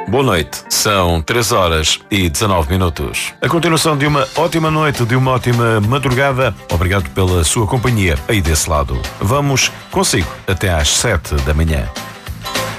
Boa noite, são 3h19. A continuação de uma ótima noite, de uma ótima madrugada. Obrigado pela sua companhia aí desse lado. Vamos consigo até às 7 da manhã.